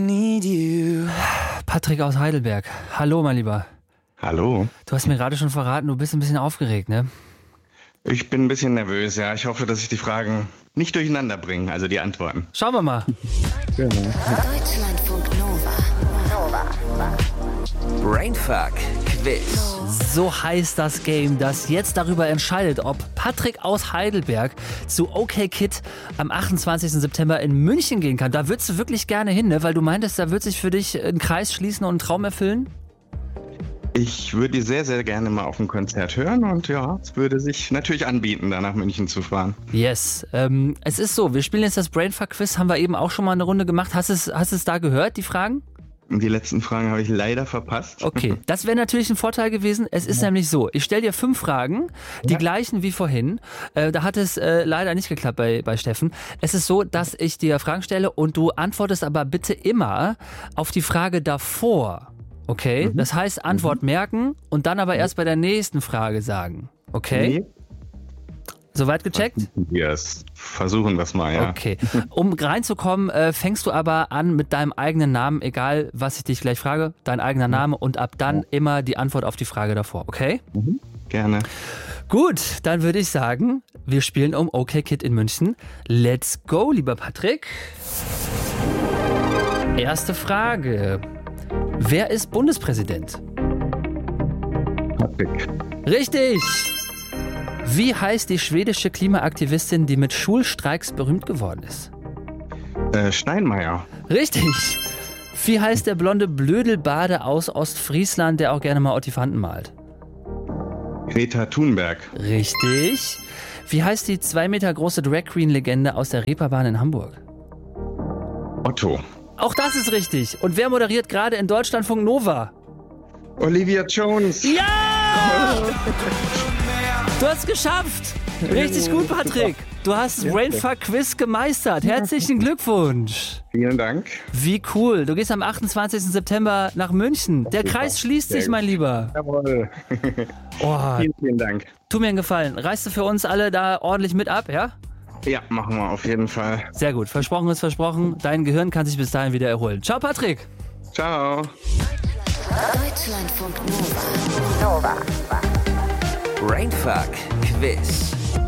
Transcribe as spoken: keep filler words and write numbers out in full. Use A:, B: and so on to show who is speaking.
A: Need you.
B: Patrick aus Heidelberg. Hallo, mein Lieber.
C: Hallo.
B: Du hast mir gerade schon verraten, du bist ein bisschen aufgeregt, ne?
C: Ich bin ein bisschen nervös, ja. Ich hoffe, dass ich die Fragen nicht durcheinander bringe, also die Antworten.
B: Schauen wir mal.
A: Genau. Deutschlandfunk Nova. Nova.
D: Brainfuck Quiz.
B: So heißt das Game, das jetzt darüber entscheidet, ob Patrick aus Heidelberg zu OkKid am achtundzwanzigsten September in München gehen kann. Da würdest du wirklich gerne hin, ne? Weil du meintest, da wird sich für dich ein Kreis schließen und ein Traum erfüllen?
C: Ich würde sehr, sehr gerne mal auf ein Konzert hören und ja, es würde sich natürlich anbieten, da nach München zu fahren.
B: Yes. Ähm, es ist so, wir spielen jetzt das Brainfuck-Quiz, haben wir eben auch schon mal eine Runde gemacht. Hast du es, hast es da gehört, die Fragen?
C: Die letzten Fragen habe ich leider verpasst.
B: Okay, das wäre natürlich ein Vorteil gewesen. Es ist ja. nämlich so, ich stelle dir fünf Fragen, die ja. gleichen wie vorhin. Äh, da hat es äh, leider nicht geklappt bei, bei Steffen. Es ist so, dass ich dir Fragen stelle und du antwortest aber bitte immer auf die Frage davor. Okay, mhm. das heißt Antwort mhm. merken und dann aber erst bei der nächsten Frage sagen. Okay? Nee. Soweit gecheckt?
C: Yes. Versuchen wir es mal, ja.
B: Okay. Um reinzukommen, äh, fängst du aber an mit deinem eigenen Namen, egal was ich dich gleich frage, dein eigener Name und ab dann ja. immer die Antwort auf die Frage davor, okay?
C: Mhm. Gerne.
B: Gut, dann würde ich sagen, wir spielen um OkKid in München. Let's go, lieber Patrick. Erste Frage. Wer ist Bundespräsident?
C: Patrick.
B: Richtig! Wie heißt die schwedische Klimaaktivistin, die mit Schulstreiks berühmt geworden ist?
C: Äh, Steinmeier.
B: Richtig! Wie heißt der blonde Blödelbade aus Ostfriesland, der auch gerne mal Ottifanten malt?
C: Greta Thunberg.
B: Richtig! Wie heißt die zwei Meter große Drag Queen-Legende aus der Reeperbahn in Hamburg?
C: Otto.
B: Auch das ist richtig. Und wer moderiert gerade in Deutschlandfunk Nova?
C: Olivia Jones.
B: Ja! Du hast es geschafft. Richtig gut, Patrick. Du hast das Brainfuck-Quiz gemeistert. Herzlichen Glückwunsch.
C: Vielen Dank.
B: Wie cool. Du gehst am achtundzwanzigsten September nach München. Der Kreis schließt sich, mein Lieber.
C: Jawohl.
B: Oh,
C: vielen, vielen Dank.
B: Tu mir einen Gefallen. Reißt du für uns alle da ordentlich mit ab, ja?
C: Ja, machen wir auf jeden Fall.
B: Sehr gut. Versprochen ist versprochen. Dein Gehirn kann sich bis dahin wieder erholen. Ciao, Patrick.
C: Ciao.
A: Deutschlandfunk Nova. Nova.
D: Brainfuck Quiz.